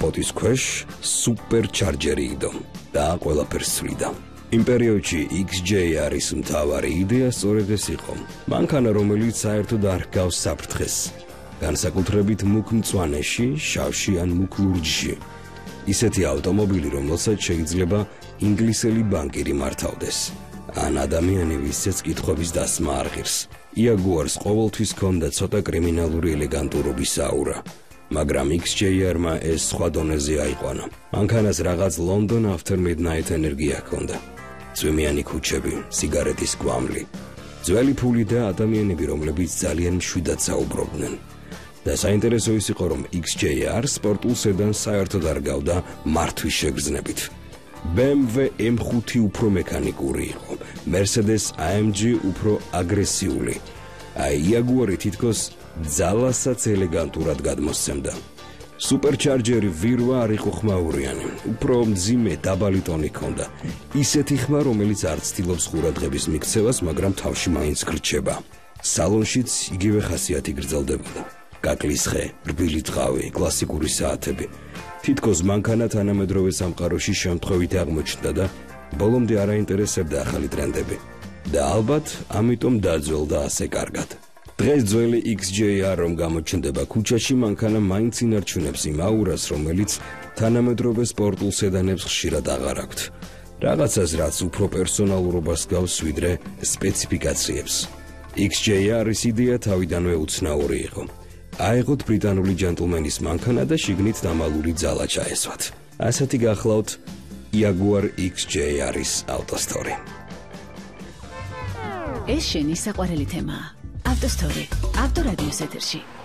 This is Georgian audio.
კაპოტის ქვეშ სუპერჩარჯერი იდო და ყველაფერს ცვლიდა. იმ პერიოდში XJR-ის მთავარი იდეა სწორედ ეს იყო. მანქანა, რომელიც საერთოდ არ ჰგავს საფრთხეს, განსაკუთრებით მუქ მწვანეში, შავში ან მუქ ლურჯში. ისეთი ავტომობილი, რომელსაც შეიძლება ინგლისელი ბანკირი მართავდეს, ან ადამიანი, ვისაც კითხვების დასმა არ ღირს. იაგუარს ყოველთვის ჰქონდა ცოტა კრიმინალური ელეგანტურობის აურა, მაგრამ XJR-მა ეს სხვა დონეზე აიყვანა. მანქანას რაღაც London After Midnight ენერგია ჰქონდა. წვიმიანი ქუჩები, სიგარეტის კვამლი, ძველი ფული და ადამიანები, რომლებიც ძალიან მშვიდად საუბრობდნენ. და საინტერესო ის იყო, რომ XJR სპორტულ სედანს საერთოდ არ გავდა მართვის შეგრძნებით. BMW M5 უფრო მექანიკური იყო, Mercedes AMG უფრო აგრესიული. აი იაგუარი თითქოს ძალასაც ელეგანტურად გადმოსცემდა. სუპერჩარჯერი ვირვა არ იყო ხმაურიანი, უფრო მძიმე დაბალი ტონი ჰქონდა. ისეთი ხმა, რომელიც არ ცდილობს ყურადღების მიქცევას, მაგრამ თავში მაინც გრჩება. სალონშიც იგივე ხასიათი გრძელდებოდა. გაკლის ხე, რბილი ტყავი, კლასიკური საათები. თითქოს მანქანა თანამედროვე სამყაროში შემთხვევით აღმოჩნდა და ბოლომდე არ აინტერესებდა ახალი ტრენდები. და ალბათ ამიტომ დაძველდა ასე კარგად. დღეს ძველი XJR რომ გამოჩნდება ქუჩაში, მანქანა მაინც ინარჩუნებს იმ აურას, რომელიც თანამედროვე სპორტულ სედანებს ხშირად აღარ აქვთ. რაღაცას, რაც უფრო პერსონალურობას გავს ვიდრე სპეციფიკაციებს. XJR-ის იდეა თავიდანვე უცნაური იყო. აიღოთ ბრიტანული ჯენტლმენის მანქანა და შიგნით დამალული ძალა ჩაესვათ. ასეთი გახლავთ Jaguar XJR-ის ავტოსტორი. ეს შენი საყვარელი თემაა. ავტოსტორი, ავტორადიოს ეთერში.